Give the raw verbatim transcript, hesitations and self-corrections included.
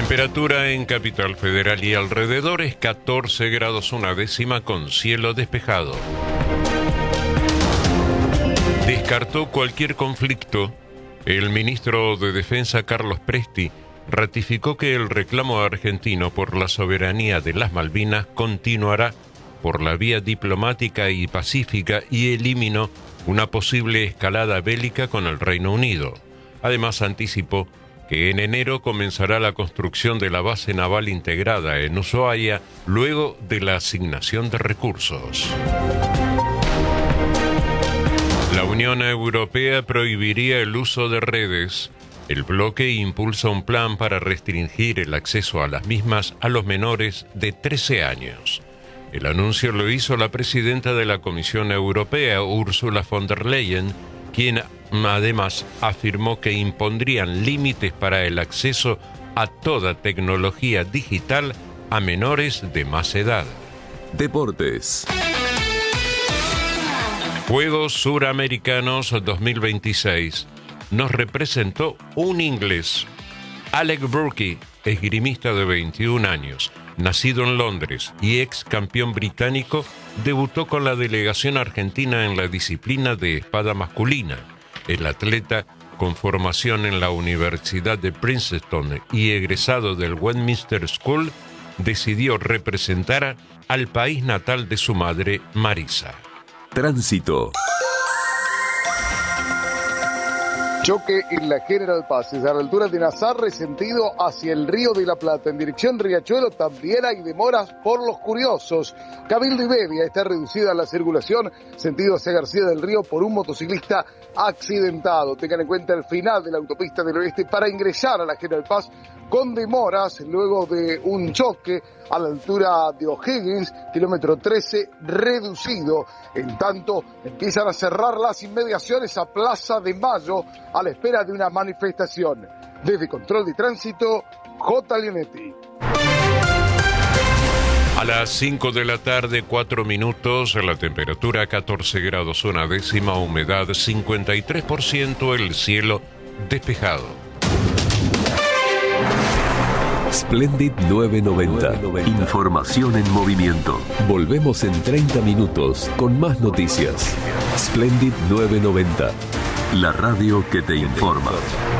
Temperatura en Capital Federal y alrededores catorce grados una décima con cielo despejado. Descartó cualquier conflicto. El ministro de Defensa Carlos Presti ratificó que el reclamo argentino por la soberanía de las Malvinas continuará por la vía diplomática y pacífica y eliminó una posible escalada bélica con el Reino Unido. Además, anticipó que en enero comenzará la construcción de la base naval integrada en Ushuaia luego de la asignación de recursos. La Unión Europea prohibiría el uso de redes. El bloque impulsa un plan para restringir el acceso a las mismas a los menores de trece años. El anuncio lo hizo la presidenta de la Comisión Europea, Ursula von der Leyen, quien además afirmó que impondrían límites para el acceso a toda tecnología digital a menores de más edad. Deportes. Juegos Suramericanos dos mil veintiséis. Nos representó un inglés, Alec Burke, esgrimista de veintiún años, nacido en Londres y ex campeón británico, debutó con la delegación argentina en la disciplina de espada masculina. El atleta, con formación en la Universidad de Princeton y egresado del Westminster School, decidió representar al país natal de su madre, Marisa. Tránsito. Choque en la General Paz, a la altura de Nazarre, sentido hacia el Río de la Plata. En dirección Riachuelo también hay demoras por los curiosos. Cabildo y Bedia está reducida la circulación, sentido hacia García del Río, por un motociclista accidentado. Tengan en cuenta el final de la autopista del oeste para ingresar a la General Paz con demoras luego de un choque a la altura de O'Higgins, kilómetro trece, reducido. En tanto, empiezan a cerrar las inmediaciones a Plaza de Mayo a la espera de una manifestación. Desde Control de Tránsito, J. Leonetti. A las cinco de la tarde, cuatro minutos, la temperatura catorce grados una décima, humedad cincuenta y tres por ciento, el cielo despejado. Splendid nueve noventa. Información en movimiento. Volvemos en treinta minutos con más noticias. Splendid nueve noventa. La radio que te informa.